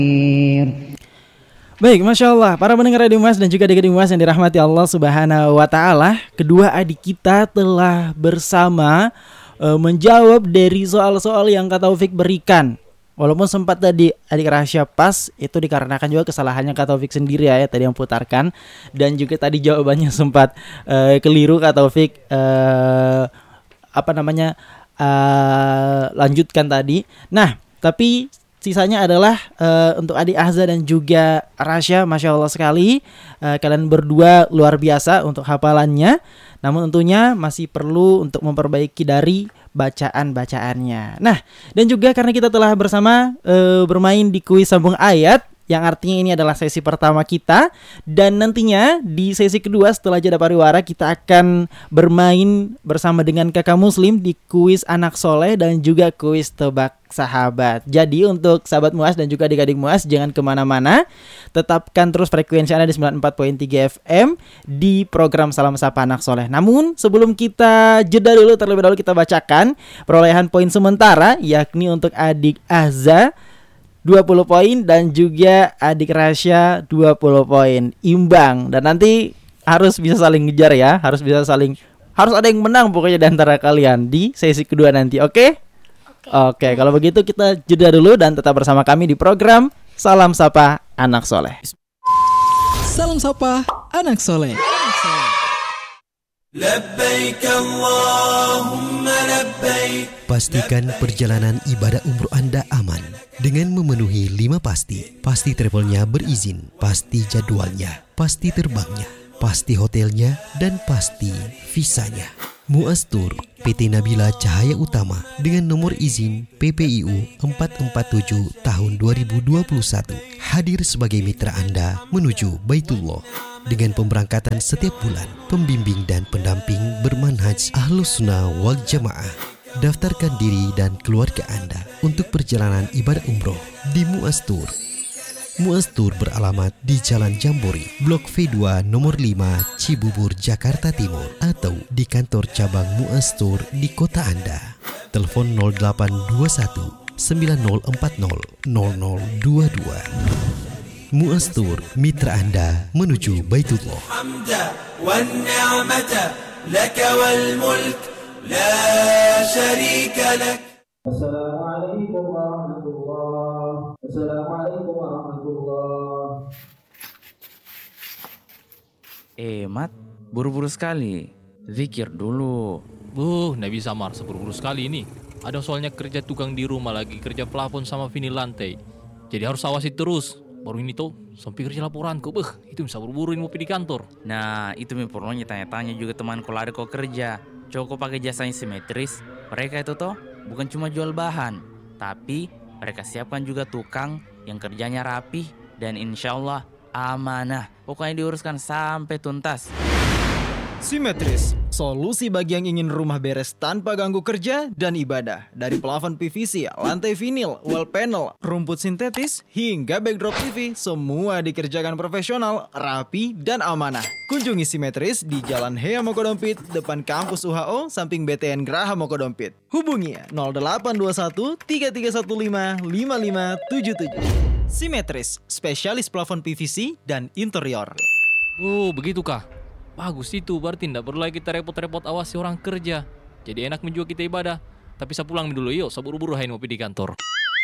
Baik, Masya Allah, para pendengar Radio Mas dan juga adik-adik Mas yang dirahmati Allah Subhanahu wa Ta'ala, kedua adik kita telah bersama menjawab dari soal-soal yang Kak Taufik berikan. Walaupun sempat tadi adik Rasya pas, itu dikarenakan juga kesalahannya Kak Taufik sendiri ya tadi yang putarkan. Dan juga tadi jawabannya sempat keliru Kak Taufik lanjutkan tadi. Nah, tapi sisanya adalah untuk adik Ahza dan juga Rasya, Masya Allah sekali. Kalian berdua luar biasa untuk hafalannya. Namun tentunya masih perlu untuk memperbaiki dari bacaan-bacaannya. Nah, dan juga karena kita telah bersama bermain di kuis sambung ayat, yang artinya ini adalah sesi pertama kita. Dan nantinya di sesi kedua setelah jeda pariwara kita akan bermain bersama dengan kakak muslim di kuis anak soleh dan juga kuis tebak sahabat. Jadi untuk sahabat Muas dan juga adik-adik Muas, jangan kemana-mana, tetapkan terus frekuensi Anda di 94.3 FM di program Salam Sapa Anak Soleh. Namun sebelum kita jeda dulu, terlebih dahulu kita bacakan perolehan poin sementara, yakni untuk adik Ahza 20 poin dan juga adik Rasya 20 poin, imbang. Dan nanti harus bisa saling ngejar ya, harus ada yang menang pokoknya di antara kalian di sesi kedua nanti, oke? Oke, kalau begitu kita jeda dulu dan tetap bersama kami di program Salam Sapa Anak Soleh. Salam Sapa Anak Soleh. Labbaik Allahumma labbaik. Pastikan perjalanan ibadah umroh Anda aman dengan memenuhi 5 pasti. Pasti travelnya berizin, pasti jadwalnya, pasti terbangnya, pasti hotelnya, dan pasti visanya. Muaz Tour PT Nabila Cahaya Utama dengan nomor izin PPIU 447 tahun 2021 hadir sebagai mitra Anda menuju Baitullah. Dengan pemberangkatan setiap bulan, pembimbing dan pendamping bermanhaj Ahlus Sunnah wal Jamaah. Daftarkan diri dan keluarga Anda untuk perjalanan ibadah umroh di Muaz Tour. Muaz Tour beralamat di Jalan Jambori, Blok V2 nomor 5, Cibubur, Jakarta Timur, atau di kantor cabang Muaz Tour di kota Anda. Telepon 0821 9040 0022. Muaz Tour, mitra Anda menuju Baitullah. Hamda wan ni'mata laka wal mulk la syarika lak. Assalamualaikum warahmatullahi wabarakatuh. Assalamualaikum warahmatullahi. Mat, buru-buru sekali. Zikir dulu. Nggak bisa Mars, buru-buru sekali ini. Ada soalnya kerja tukang di rumah lagi, kerja plafon sama vinil lantai. Jadi harus awasi terus. Baru ini tuh sampai kerja laporanku, itu bisa buru-buru ini mau pergi di kantor. Nah, itu perlunya tanya-tanya juga temanku lari kok kerja. Coba pakai jasanya simetris. Mereka itu toh bukan cuma jual bahan, tapi mereka siapkan juga tukang yang kerjanya rapih dan insya Allah amanah. Pokoknya diuruskan sampai tuntas. Simetris, solusi bagi yang ingin rumah beres tanpa ganggu kerja dan ibadah. Dari plafon PVC, lantai vinil, wall panel, rumput sintetis, hingga backdrop TV, semua dikerjakan profesional, rapi, dan amanah. Kunjungi Simetris di Jalan Hea Mokodompit, depan kampus UHO, samping BTN Graha Mokodompit. Hubungi 0821 3315 5577. Simetris, spesialis plafon PVC dan interior. Begitu kah? Bagus itu, berarti tidak perlu lagi kita repot-repot awasi orang kerja. Jadi enak menjual kita ibadah. Tapi saya pulang dulu yuk, saya buru-buru hain mau pergi di kantor.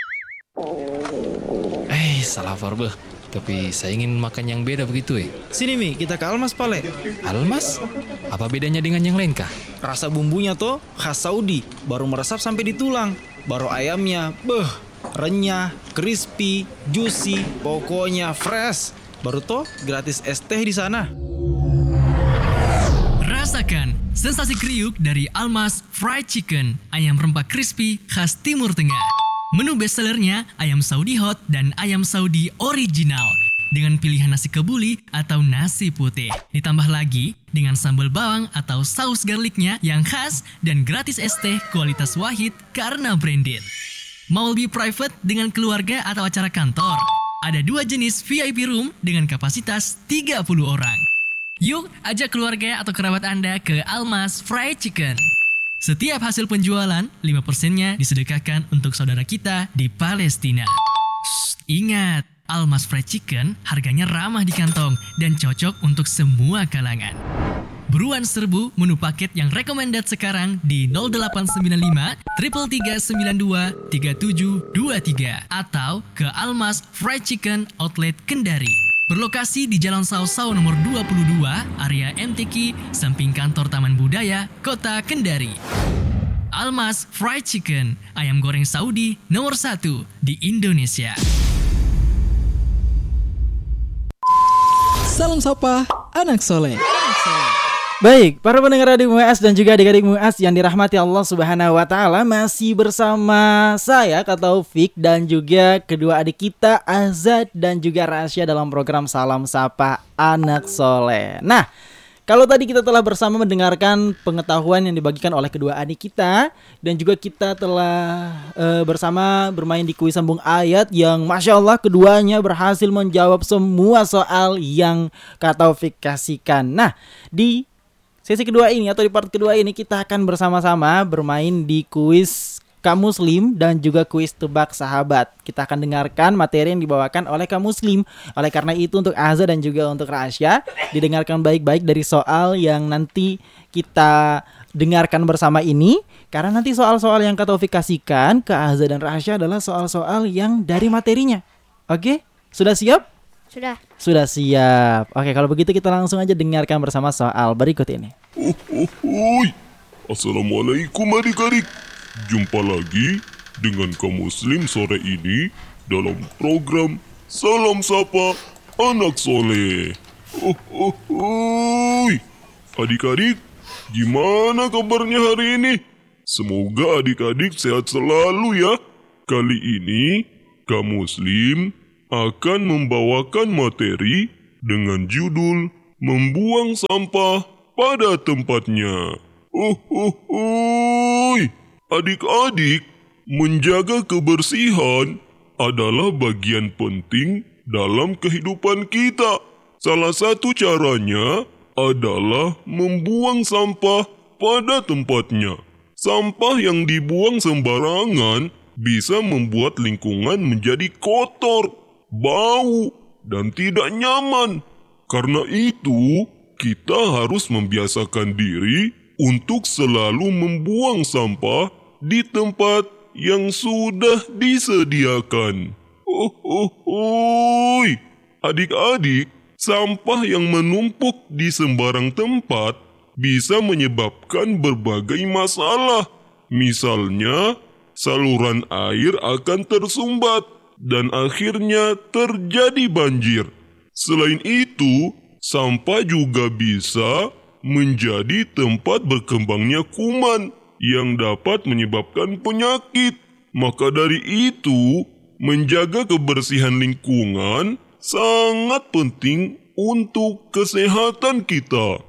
Salah Farbeh. Tapi saya ingin makan yang beda begitu Sini Mi, kita ke Almas Pale. Almas? Apa bedanya dengan yang lain kah? Rasa bumbunya tuh khas Saudi, baru meresap sampai di tulang. Baru ayamnya, renyah, crispy, juicy, pokoknya fresh. Baru tuh gratis es teh di sana. Rasakan sensasi kriuk dari Almas Fried Chicken, ayam rempah crispy khas Timur Tengah. Menu bestsellernya ayam Saudi hot dan ayam Saudi original dengan pilihan nasi kebuli atau nasi putih. Ditambah lagi dengan sambal bawang atau saus garlicnya yang khas dan gratis es teh kualitas wahid karena branded. Mau lebih private dengan keluarga atau acara kantor? Ada 2 jenis VIP room dengan kapasitas 30 orang. Yuk, ajak keluarga atau kerabat Anda ke Almas Fried Chicken. Setiap hasil penjualan, 5%-nya disedekahkan untuk saudara kita di Palestina. Ingat, Almas Fried Chicken harganya ramah di kantong dan cocok untuk semua kalangan. Buruan serbu menu paket yang recommended sekarang di 0895 3392 3723 atau ke Almas Fried Chicken Outlet Kendari. Berlokasi di Jalan Sausau nomor 22, area MTQ, samping kantor Taman Budaya, Kota Kendari. Almas Fried Chicken, ayam goreng Saudi nomor 1 di Indonesia. Salam sapa anak soleh. Baik, para pendengar Radio MUAS dan juga adik-adik MUAS yang dirahmati Allah Subhanahu wa taala, masih bersama saya Kak Taufik dan juga kedua adik kita Azad dan juga Rasya dalam program Salam Sapa Anak Soleh. Nah, kalau tadi kita telah bersama mendengarkan pengetahuan yang dibagikan oleh kedua adik kita, dan juga kita telah bersama bermain di kuis sambung ayat yang Masya Allah keduanya berhasil menjawab semua soal yang Kak Taufik kasihkan. Nah, di sesi kedua ini atau di part kedua ini kita akan bersama-sama bermain di kuis Kak Muslim dan juga kuis tebak sahabat. Kita akan dengarkan materi yang dibawakan oleh Kak Muslim. Oleh karena itu untuk Azza dan juga untuk Rasya, didengarkan baik-baik dari soal yang nanti kita dengarkan bersama ini. Karena nanti soal-soal yang Kak Taufik kasihkan ke Azza dan Rasya adalah soal-soal yang dari materinya. Oke? Sudah siap? Sudah siap. Oke, kalau begitu kita langsung aja dengarkan bersama soal berikut ini. Assalamualaikum adik-adik. Jumpa lagi dengan Kak Muslim sore ini dalam program Salam Sapa Anak Soleh. Adik-adik, gimana kabarnya hari ini? Semoga adik-adik sehat selalu ya. Kali ini Kak Muslim akan membawakan materi dengan judul Membuang Sampah pada Tempatnya. Adik-adik, menjaga kebersihan adalah bagian penting dalam kehidupan kita. Salah satu caranya adalah membuang sampah pada tempatnya. Sampah yang dibuang sembarangan bisa membuat lingkungan menjadi kotor, bau, dan tidak nyaman. Karena itu, kita harus membiasakan diri untuk selalu membuang sampah di tempat yang sudah disediakan. Adik-adik, sampah yang menumpuk di sembarang tempat bisa menyebabkan berbagai masalah. Misalnya, saluran air akan tersumbat dan akhirnya terjadi banjir. Selain itu, sampah juga bisa menjadi tempat berkembangnya kuman yang dapat menyebabkan penyakit. Maka dari itu, menjaga kebersihan lingkungan sangat penting untuk kesehatan kita.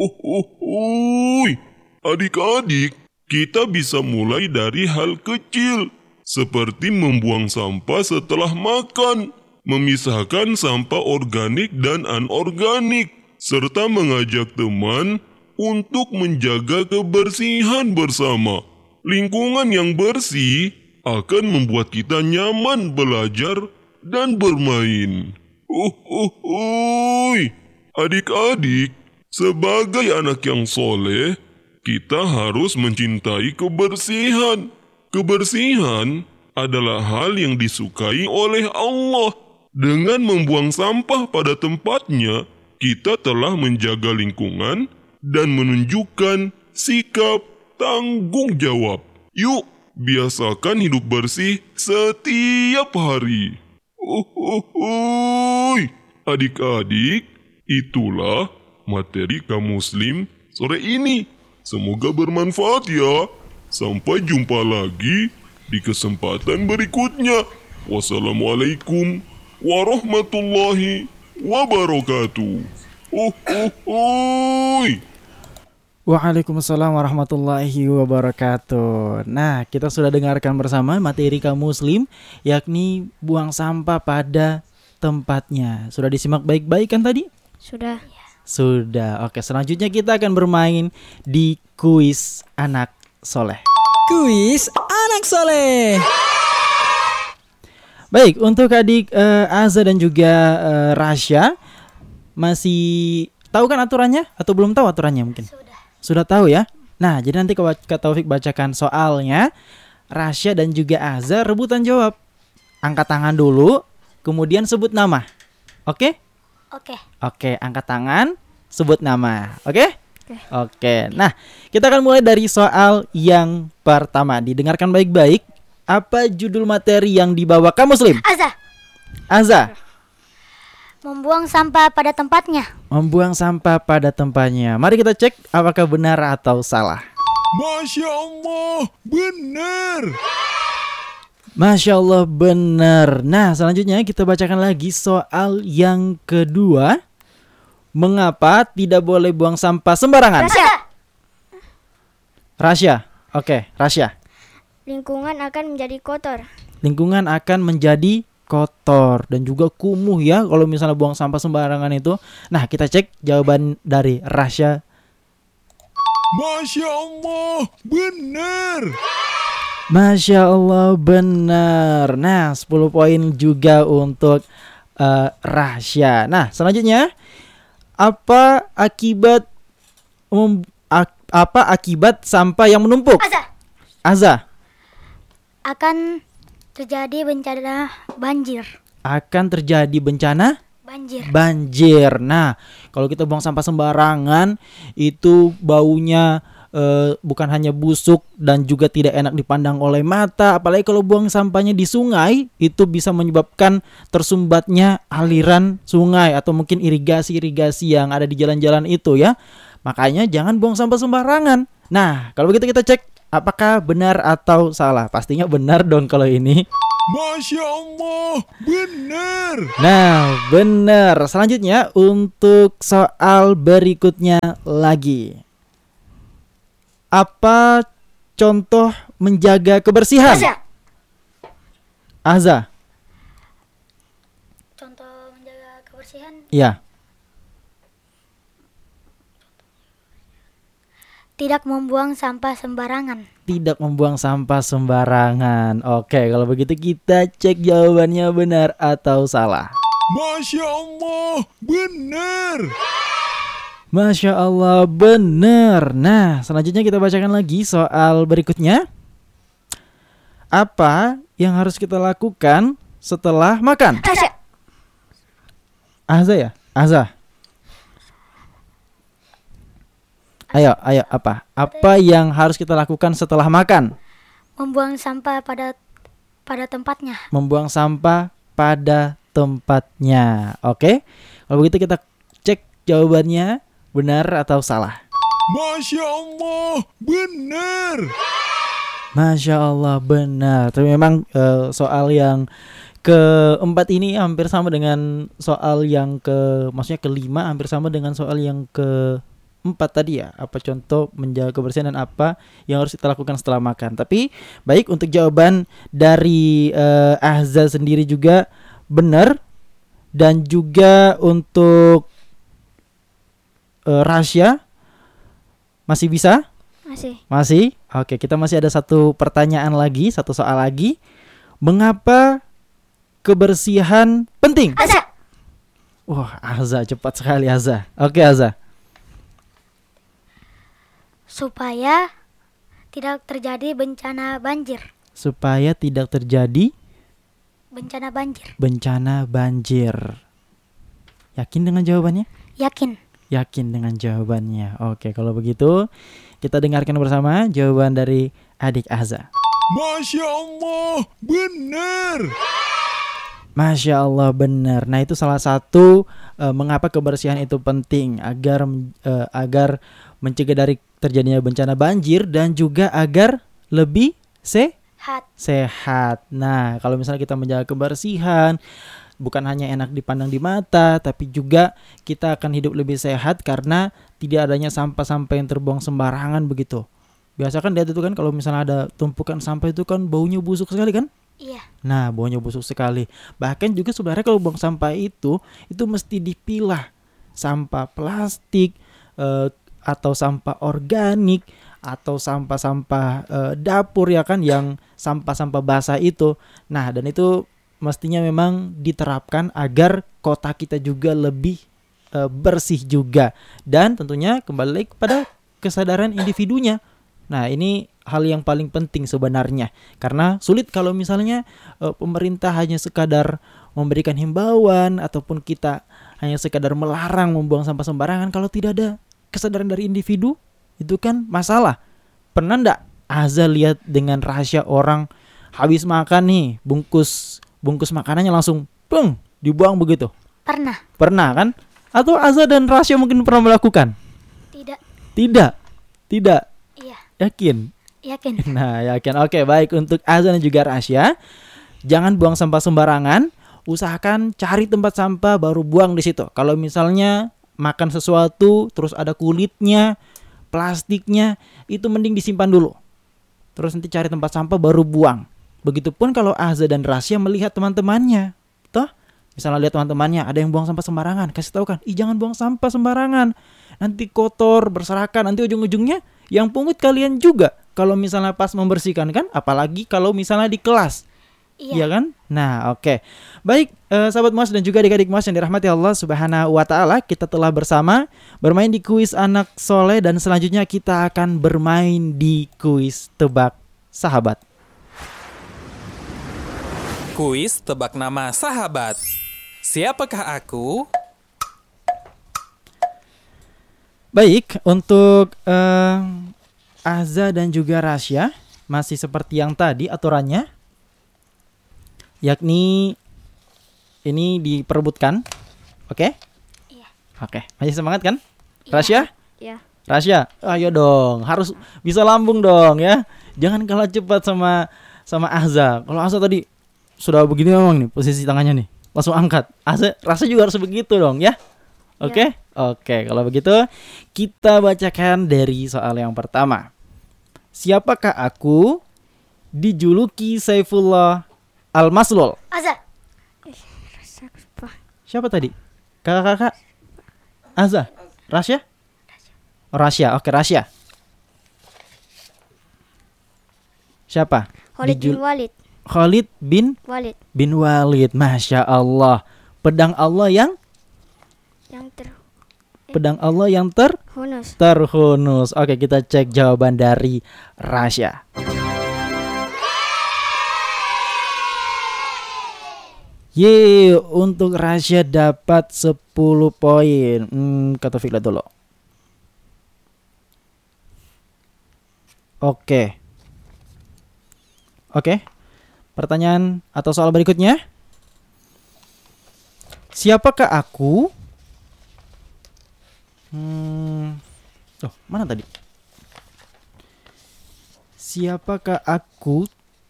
Adik-adik, kita bisa mulai dari hal kecil, seperti membuang sampah setelah makan, memisahkan sampah organik dan anorganik, serta mengajak teman untuk menjaga kebersihan bersama. Lingkungan yang bersih akan membuat kita nyaman belajar dan bermain. Adik-adik, sebagai anak yang soleh, kita harus mencintai kebersihan. Kebersihan adalah hal yang disukai oleh Allah. Dengan membuang sampah pada tempatnya, kita telah menjaga lingkungan dan menunjukkan sikap tanggung jawab. Yuk, biasakan hidup bersih setiap hari. Adik-adik, itulah materi Kak Muslim sore ini. Semoga bermanfaat ya. Sampai jumpa lagi di kesempatan berikutnya. Wassalamualaikum warahmatullahi wabarakatuh. Waalaikumsalam warahmatullahi wabarakatuh. Nah, kita sudah dengarkan bersama materi Kak Muslim, yakni buang sampah pada tempatnya. Sudah disimak baik-baik kan tadi? Sudah. Oke, selanjutnya kita akan bermain di kuis anak soleh. Kuis anak soleh. Baik, untuk adik Azza dan juga Rasya, masih tahu kan aturannya atau belum tahu aturannya mungkin? Sudah tahu ya? Nah, jadi nanti Kak Taufik bacakan soalnya, Rasya dan juga Azza rebutan jawab. Angkat tangan dulu, kemudian sebut nama. Oke? Oke, angkat tangan, sebut nama. Oke? Oke. Nah, kita akan mulai dari soal yang pertama. Didengarkan baik-baik. Apa judul materi yang dibawa kamu, Muslim? Azza. Membuang sampah pada tempatnya. Membuang sampah pada tempatnya. Mari kita cek apakah benar atau salah. Masya Allah, benar. Masya Allah, benar. Nah, selanjutnya kita bacakan lagi soal yang kedua. Mengapa tidak boleh buang sampah sembarangan? Rasya. Oke, Rasya. Lingkungan akan menjadi kotor. Lingkungan akan menjadi kotor dan juga kumuh ya kalau misalnya buang sampah sembarangan itu. Nah, kita cek jawaban dari Rasya. Masya Allah, benar. Masya Allah, benar. Nah, 10 poin juga untuk Rasya. Nah, selanjutnya apa akibat sampah yang menumpuk? Azza. Akan terjadi bencana banjir. Akan terjadi bencana banjir. Nah, kalau kita buang sampah sembarangan itu baunya bukan hanya busuk dan juga tidak enak dipandang oleh mata. Apalagi kalau buang sampahnya di sungai, itu bisa menyebabkan tersumbatnya aliran sungai atau mungkin irigasi yang ada di jalan-jalan itu ya. Makanya jangan buang sampah sembarangan. Nah, kalau begitu kita cek apakah benar atau salah. Pastinya benar dong kalau ini. Masya Allah, benar. Nah, benar. Selanjutnya untuk soal berikutnya lagi. Apa contoh menjaga kebersihan? Azza. Contoh menjaga kebersihan. Ya. Tidak membuang sampah sembarangan. Tidak membuang sampah sembarangan. Oke, kalau begitu kita cek jawabannya benar atau salah. Masya Allah, benar. Masya Allah, benar. Nah, selanjutnya kita bacakan lagi soal berikutnya. Apa yang harus kita lakukan setelah makan? Azza ya? Azza. Ayo, apa? Apa yang harus kita lakukan setelah makan? Membuang sampah pada tempatnya. Membuang sampah pada tempatnya. Oke. Kalau begitu kita cek jawabannya benar atau salah. Masya Allah, benar. Masya Allah, benar. Tapi memang soal yang keempat ini hampir sama dengan soal yang maksudnya kelima, hampir sama dengan soal yang keempat tadi ya. Apa contoh menjaga kebersihan dan apa yang harus kita lakukan setelah makan. Tapi baik, untuk jawaban dari Azza sendiri juga benar. Dan juga untuk Rasya masih bisa? Masih? Oke, kita masih ada satu pertanyaan lagi, satu soal lagi. Mengapa kebersihan penting? Azza. Wah, Azza cepat sekali Azza. Oke, Azza. Supaya tidak terjadi bencana banjir. Supaya tidak terjadi bencana banjir. Yakin dengan jawabannya? Yakin dengan jawabannya. Oke, kalau begitu kita dengarkan bersama jawaban dari adik Azza. Masya Allah, benar. Masya Allah, benar. Nah, itu salah satu mengapa kebersihan itu penting, agar mencegah dari terjadinya bencana banjir dan juga agar lebih sehat. Nah, kalau misalnya kita menjaga kebersihan, bukan hanya enak dipandang di mata, tapi juga kita akan hidup lebih sehat karena tidak adanya sampah-sampah yang terbuang sembarangan begitu. Biasa kan lihat itu kan kalau misalnya ada tumpukan sampah itu kan baunya busuk sekali kan? Iya. Nah, baunya busuk sekali. Bahkan juga sebenarnya kalau buang sampah itu mesti dipilah. Sampah plastik atau sampah organik atau sampah-sampah dapur ya kan, yang sampah-sampah basah itu. Nah, dan itu mestinya memang diterapkan agar kota kita juga lebih bersih juga. Dan tentunya kembali lagi kepada kesadaran individunya. Nah, ini hal yang paling penting sebenarnya. Karena sulit kalau misalnya pemerintah hanya sekadar memberikan himbauan ataupun kita hanya sekadar melarang membuang sampah sembarangan kalau tidak ada kesadaran dari individu, itu kan masalah. Pernah enggak Azza lihat dengan rahasia orang habis makan nih, bungkus makanannya langsung dibuang begitu? Pernah kan? Atau Azza dan Rasya mungkin pernah melakukan? Tidak. Iya. Yakin? Yakin. Nah, yakin. Oke, baik. Untuk Azza dan juga Rasya, jangan buang sampah sembarangan. Usahakan cari tempat sampah baru buang di situ. Kalau misalnya makan sesuatu terus ada kulitnya, plastiknya, itu mending disimpan dulu. Terus nanti cari tempat sampah baru buang. Begitupun kalau Azza dan Rasya melihat teman-temannya. Toh, misalnya lihat teman-temannya ada yang buang sampah sembarangan, kasih tahu kan, jangan buang sampah sembarangan. Nanti kotor, berserakan, nanti ujung-ujungnya yang pungut kalian juga. Kalau misalnya pas membersihkan kan, apalagi kalau misalnya di kelas. Iya kan? Nah, oke. Baik, sahabat Muas dan juga adik-adik Muas yang dirahmati Allah Subhanahu wa taala, kita telah bersama bermain di kuis anak soleh dan selanjutnya kita akan bermain di kuis tebak sahabat. Kuis tebak nama sahabat. Siapakah aku? Baik, untuk Azza dan juga Rasya masih seperti yang tadi aturannya, yakni ini diperebutkan. Oke? Iya. Oke, masih semangat kan? Rasya? Iya. Rasya, ayo dong, harus bisa lambung dong ya. Jangan kalah cepat sama Azza. Kalau Azza tadi sudah begini memang nih posisi tangannya nih, langsung angkat. Azza, Rasya juga harus begitu dong ya. Oke? Oke, kalau begitu kita bacakan dari soal yang pertama. Siapakah aku dijuluki Saifullah Al-Maslul? Azza. Siapa tadi? Kakak-kakak? Azza? Rasya? Rasya, oke Rasya. Siapa? Khalid bin Walid. Khalid bin Walid. Masya Allah. Pedang Allah yang terhunus. Oke, kita cek jawaban dari Rasya. Untuk Rasya dapat 10 poin. Kata Fikla dulu. Oke. Pertanyaan atau soal berikutnya. Siapakah aku? Mana tadi? Siapakah aku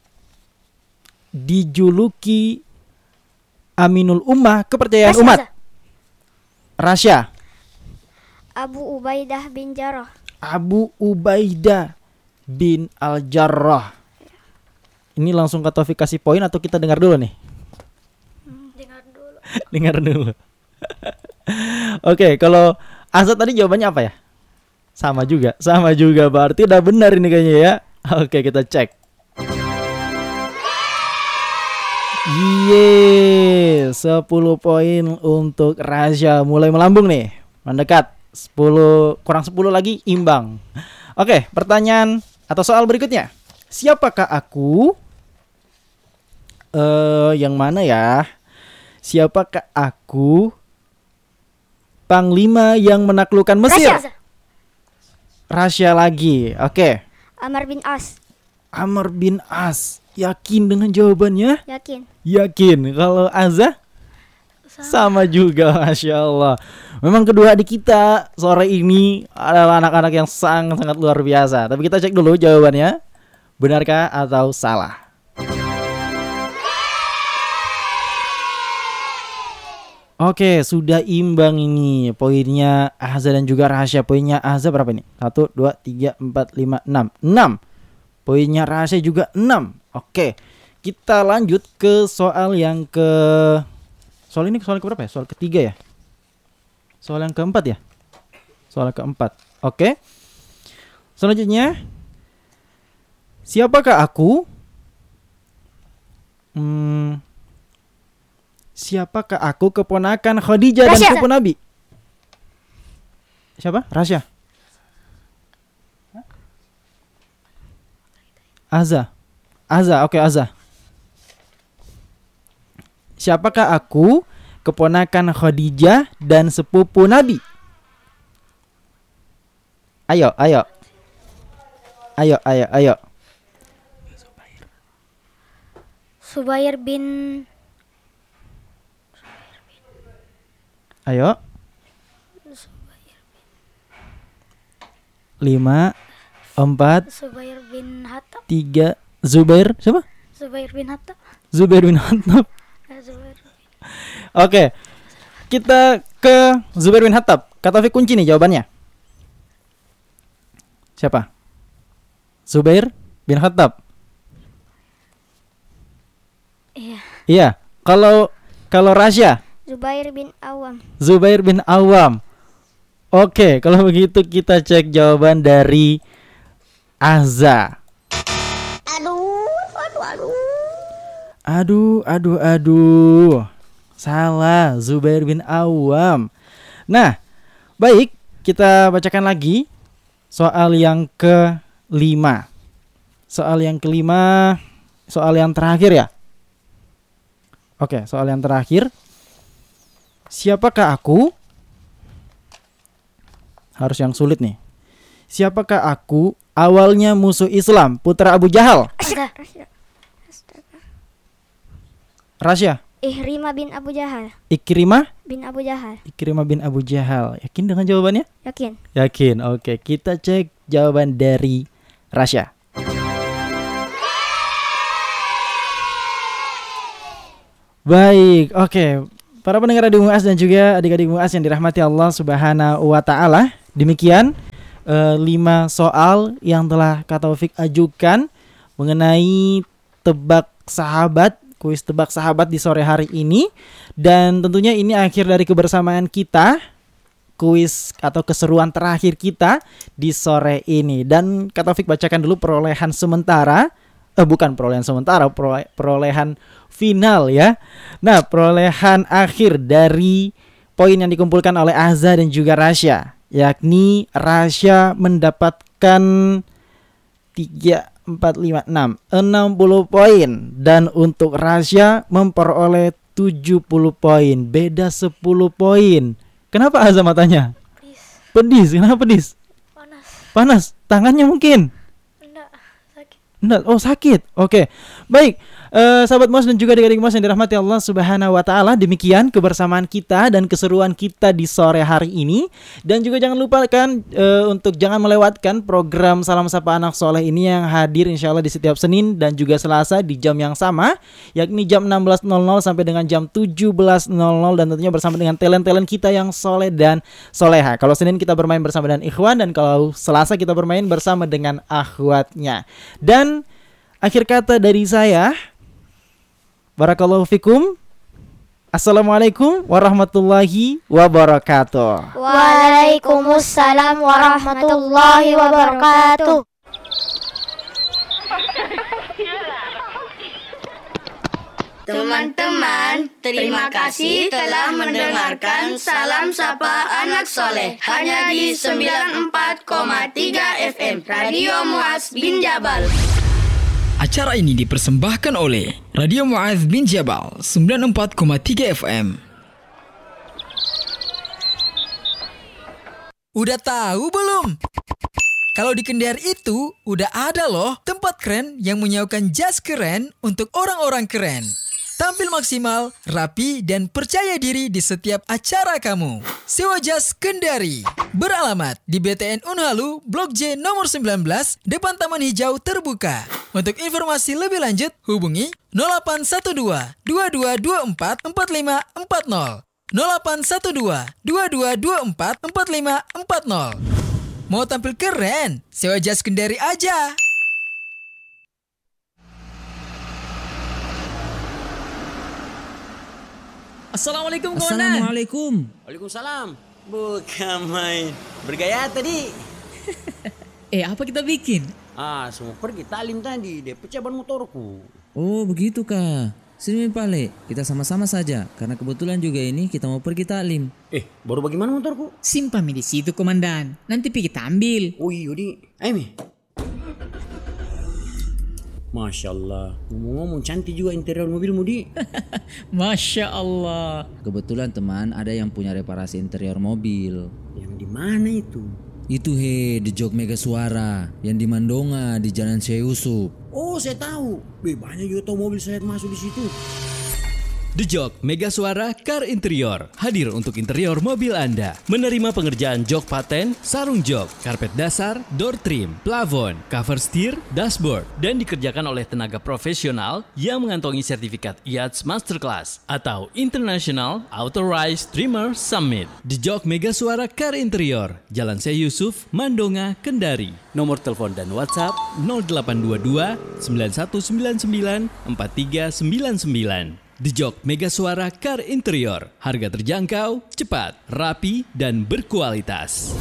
dijuluki Aminul Ummah, kepercayaan umat? Rasya. Abu Ubaidah bin Jarrah. Abu Ubaidah bin Al-Jarrah. Ini langsung ke Taufik kasih poin atau kita dengar dulu nih? Dengar dulu. Oke, kalau Azza tadi jawabannya apa ya? Sama juga. Berarti udah benar ini kayaknya ya. Oke, kita cek. 10 poin untuk Rasya. Mulai melambung nih. Mendekat. 10 kurang 10 lagi imbang. Oke, pertanyaan atau soal berikutnya. Siapakah aku? Yang mana ya? Siapakah aku panglima yang menaklukkan Mesir? Rasya lagi. Oke. Amr bin As. Yakin dengan jawabannya? Yakin. Kalau Azza? Sama juga, Masya Allah. Memang kedua adik kita sore ini adalah anak-anak yang sangat luar biasa. Tapi kita cek dulu jawabannya. Benarkah atau salah? Oke, sudah imbang ini. Poinnya Azza dan juga Rasya. Poinnya Azza berapa ini? 1, 2, 3, 4, 5, 6. 6. Poinnya Rasya juga 6. Oke, kita lanjut ke soal yang soal ini soal keberapa ya? Soal ketiga ya? Soal yang keempat ya? Soal keempat. Oke. Selanjutnya, siapakah aku Siapakah aku keponakan Khadijah dan sepupu Nabi? Siapa? Rasya. Azza. Oke, Azza. Siapakah aku keponakan Khadijah dan sepupu Nabi? Ayo. Zubair bin. Ayo. 5, 4, Zubair bin Hattab. 3. Zubair siapa? Zubair bin Hattab. Oke. Kita ke Zubair bin Hattab. Kata Taufik kunci nih jawabannya. Siapa? Zubair bin Hattab. Iya. Kalau Rasya? Zubair bin Awam. Oke, kalau begitu kita cek jawaban dari Azza. Aduh. Salah, Zubair bin Awam. Nah, baik, kita bacakan lagi soal yang ke-5. Soal yang terakhir ya. Oke, soal yang terakhir. Siapakah aku? Harus yang sulit nih. Siapakah aku? Awalnya musuh Islam, putra Abu Jahal. Rasya. Ikrimah bin Abu Jahal. Ikrimah bin Abu Jahal. Yakin dengan jawabannya? Yakin. Oke, kita cek jawaban dari Rasya. Baik, oke. Para pendengar Radio Mu'az dan juga adik-adik Mu'az yang dirahmati Allah Subhanahu wa taala, demikian 5 soal yang telah Kak Taufik ajukan mengenai kuis tebak sahabat di sore hari ini. Dan tentunya ini akhir dari kebersamaan kita, kuis atau keseruan terakhir kita di sore ini. Dan Kak Taufik bacakan dulu perolehan sementara. Bukan perolehan sementara, perolehan final ya. Nah, perolehan akhir dari poin yang dikumpulkan oleh Azza dan juga Rasya, yakni Rasya mendapatkan 3, 4, 5, 6 60 poin. Dan untuk Rasya memperoleh 70 poin. Beda 10 poin. Kenapa Azza matanya? Pedis. Kenapa pedis? Panas. Tangannya mungkin? Enggak. Oh, sakit. Oke. Baik. Sahabat Mu'az dan juga adik-adik Mu'az yang dirahmati Allah Subhanahu wa taala, demikian kebersamaan kita dan keseruan kita di sore hari ini. Dan juga jangan lupakan untuk jangan melewatkan program Salam Sapa Anak Soleh ini yang hadir insyaallah di setiap Senin dan juga Selasa di jam yang sama, yakni jam 16.00 sampai dengan jam 17.00, dan tentunya bersama dengan talent-talent kita yang soleh dan soleha. Kalau Senin kita bermain bersama dengan ikhwan, dan kalau Selasa kita bermain bersama dengan akhwatnya. Dan akhir kata dari saya, barakallahu fikum. Assalamualaikum warahmatullahi wabarakatuh. Waalaikumsalam warahmatullahi wabarakatuh. Teman-teman, terima kasih telah mendengarkan Salam Sapa Anak Soleh hanya di 94,3 FM Radio Mu'az bin Jabal. Acara ini dipersembahkan oleh Radio Mu'az bin Jabal 94,3 FM. Udah tahu belum? Kalau di Kendari itu udah ada loh tempat keren yang menyewakan jas keren untuk orang-orang keren. Tampil maksimal, rapi, dan percaya diri di setiap acara kamu. Sewa jas Kendari. Beralamat di BTN Unhalu, Blok J nomor 19, depan Taman Hijau Terbuka. Untuk informasi lebih lanjut, hubungi 0812 2224 4540. 0812 2224 4540. Mau tampil keren? Sewa jas Kendari aja. Assalamualaikum kawan. Assalamualaikum. Waalaikumsalam. Bukan main. Bergaya tadi. Apa kita bikin? Semua pergi talim tadi. Dia pecah ban motorku. Oh begitu kah? Sini Pale, kita sama-sama saja. Karena kebetulan juga ini kita mau pergi taklim. Baru bagaimana motorku? Simpan di situ, Komandan. Nanti kita ambil. Oh iya, di. Ayo, Mi. Masya Allah, ngomong-ngomong cantik juga interior mobilmu, Di. Masya Allah. Kebetulan teman ada yang punya reparasi interior mobil. Yang di mana itu? Itu di Jok Mega Suara, yang di Mandonga, di Jalan Syekh Yusuf. Oh, saya tahu. Banyak juga tahu mobil saya masuk di situ. The Jok Mega Suara Car Interior hadir untuk interior mobil Anda. Menerima pengerjaan jok paten, sarung jok, karpet dasar, door trim, plafon, cover steer, dashboard, dan dikerjakan oleh tenaga profesional yang mengantongi sertifikat IATS Masterclass atau International Authorized Trimmer Summit. The Jok Mega Suara Car Interior, Jalan Syekh Yusuf, Mandonga, Kendari. Nomor telepon dan WhatsApp 0822 9199 4399. The Jok Mega Suara Car Interior. Harga terjangkau, cepat, rapi, dan berkualitas.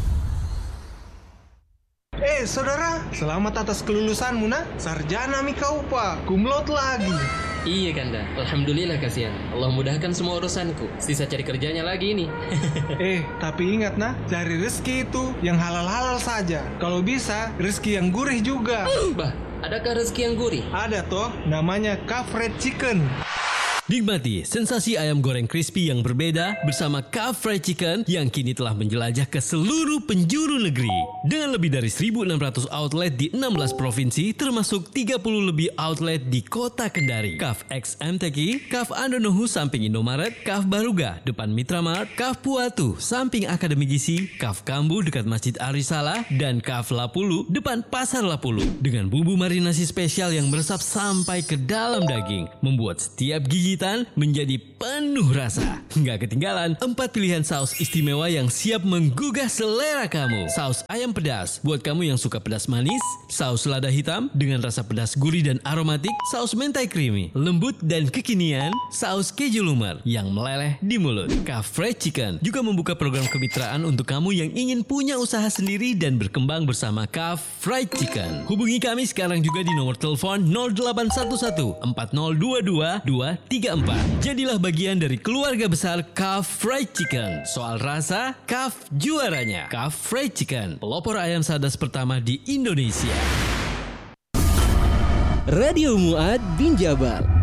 Saudara, selamat atas kelulusanmu, nak. Sarjana mi kau, Pak. Kumlot lagi. Iya, Kanda. Alhamdulillah kasihan. Allah mudahkan semua urusanku. Sisa cari kerjanya lagi ini. Tapi ingat, nak. Cari rezeki itu yang halal-halal saja. Kalau bisa, rezeki yang gurih juga. Bah, adakah rezeki yang gurih? Ada toh, namanya Kaf Fried Chicken. Nikmati sensasi ayam goreng crispy yang berbeda bersama Kaf Fried Chicken yang kini telah menjelajah ke seluruh penjuru negeri. Dengan lebih dari 1.600 outlet di 16 provinsi termasuk 30 lebih outlet di kota Kendari. Kaf X MTQ, Kaf Andonohu samping Indomaret, Kaf Baruga depan Mitramart, Kaf Puatu samping Akademi Gizi, Kaf Kambu dekat Masjid Arisala, dan Kaf Lapulu depan Pasar Lapulu. Dengan bumbu marinasi spesial yang meresap sampai ke dalam daging, membuat setiap gigi menjadi penuh rasa. Nggak ketinggalan 4 pilihan saus istimewa yang siap menggugah selera kamu. Saus ayam pedas buat kamu yang suka pedas manis, saus lada hitam dengan rasa pedas gurih dan aromatik, saus mentai creamy, lembut dan kekinian, saus keju lumer yang meleleh di mulut. Kaf Fried Chicken juga membuka program kemitraan untuk kamu yang ingin punya usaha sendiri dan berkembang bersama Kaf Fried Chicken. Hubungi kami sekarang juga di nomor telepon 0811 4022 234. Jadilah bagian dari keluarga besar Kaf Fried Chicken. Soal rasa, Kaf juaranya. Kaf Fried Chicken, pelopor ayam sadas pertama di Indonesia. Radio Mu'ad bin Jabal.